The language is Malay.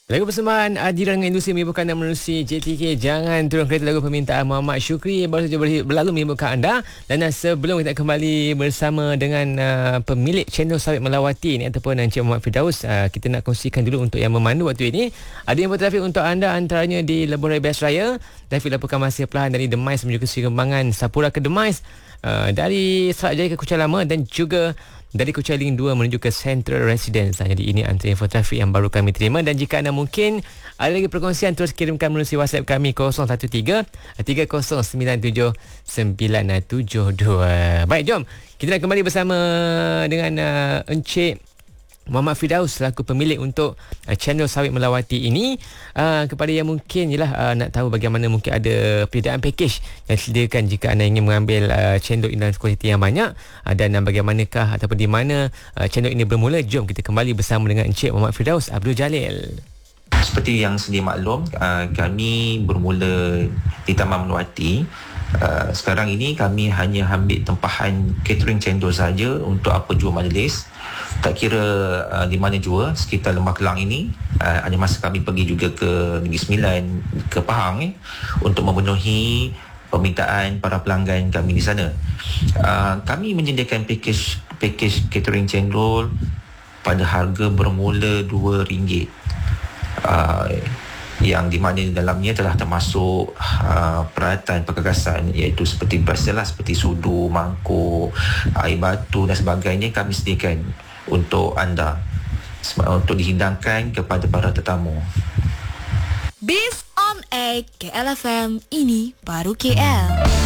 Lagu persembahan Adiran dengan Industri menyebutkan anda menerusi JTK Jangan Turun Kereta, lagu permintaan Muhammad Syukri baru saja berlalu menyebutkan anda. Dan sebelum kita kembali bersama dengan pemilik channel Sawit Melawati ini ataupun Encik Muhammad Firdaus, kita nak kongsikan dulu untuk yang memandu waktu ini. Ada info trafik untuk anda, antaranya di Lebuh Raya Best Raya. Trafik laporkan masih perlahan dari Demais menuju ke Seri Kembangan, Sapura ke Demais, dari Serak Jaya ke Kuching Lama, dan juga dari Kuching Ling 2 menuju ke Central Residence. Jadi ini antara info trafik yang baru kami terima. Dan jika anda mungkin ada lagi perkongsian, terus kirimkan melalui WhatsApp kami 013 3097 972. Baik, jom kita nak kembali bersama dengan Encik Muhammad Firdaus selaku pemilik untuk channel Sawit Melawati ini. Kepada yang mungkin nak tahu bagaimana mungkin ada perbezaan package yang disediakan jika anda ingin mengambil channel ini dalam kualiti yang banyak, dan bagaimanakah ataupun di mana channel ini bermula. Jom kita kembali bersama dengan Encik Muhammad Firdaus Abdul Jalil. Seperti yang sedia maklum, kami bermula di Taman Melawati. Sekarang ini kami hanya ambil tempahan catering cendol saja untuk apa jua majlis. Tak kira di mana jua sekitar Lembah Kelang ini. Ada masa kami pergi juga ke Negeri Sembilan, ke Pahang untuk memenuhi permintaan para pelanggan kami di sana. Kami menyediakan package catering cendol pada harga bermula RM2, yang di mana dalamnya telah termasuk peralatan perkagasan, iaitu seperti basalah, seperti sudu, mangkuk, air batu dan sebagainya kami sediakan untuk anda untuk dihidangkan kepada para tetamu. Biz on Air KL FM, ini baru KL.